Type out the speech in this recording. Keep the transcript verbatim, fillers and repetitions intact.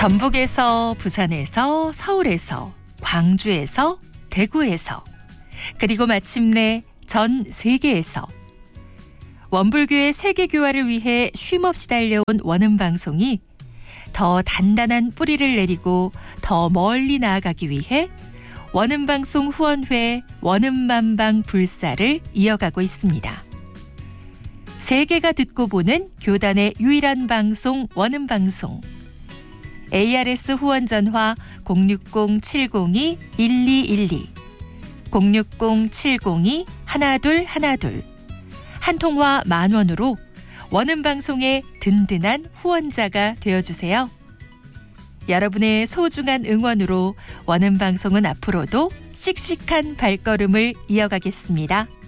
전북에서, 부산에서, 서울에서, 광주에서, 대구에서, 그리고 마침내 전 세계에서 원불교의 세계교화를 위해 쉼없이 달려온 원음방송이 더 단단한 뿌리를 내리고 더 멀리 나아가기 위해 원음방송 후원회 원음만방 불사를 이어가고 있습니다. 세계가 듣고 보는 교단의 유일한 방송 원음방송. 에이아르에스 후원 전화 공육공 칠공이 일이일이 공육공 칠공이 일이일이 한 통화 만 원으로 원음방송의 든든한 후원자가 되어주세요. 여러분의 소중한 응원으로 원음방송은 앞으로도 씩씩한 발걸음을 이어가겠습니다.